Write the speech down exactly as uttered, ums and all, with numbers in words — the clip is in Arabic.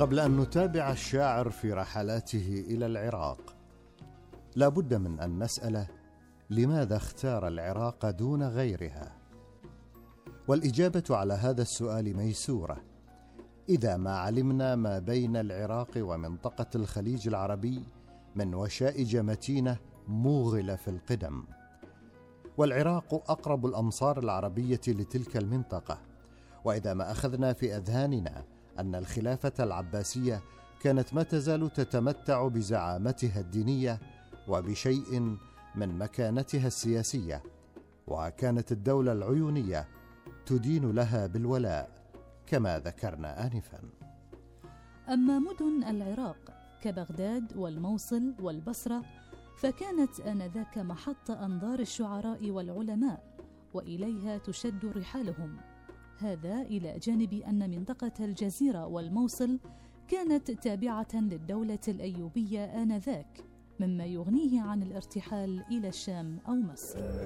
قبل أن نتابع الشاعر في رحلاته إلى العراق، لا بد من أن نسأل لماذا اختار العراق دون غيرها؟ والإجابة على هذا السؤال ميسورة إذا ما علمنا ما بين العراق ومنطقة الخليج العربي من وشائج متينة موغلة في القدم. والعراق أقرب الأمصار العربية لتلك المنطقة، وإذا ما أخذنا في أذهاننا أن الخلافة العباسية كانت ما تزال تتمتع بزعامتها الدينية وبشيء من مكانتها السياسية، وكانت الدولة العيونية تدين لها بالولاء كما ذكرنا آنفا. أما مدن العراق كبغداد والموصل والبصرة فكانت آنذاك محط أنظار الشعراء والعلماء، وإليها تشد رحالهم. هذا إلى جانب أن منطقة الجزيرة والموصل كانت تابعة للدولة الأيوبية آنذاك، مما يغنيه عن الارتحال إلى الشام أو مصر.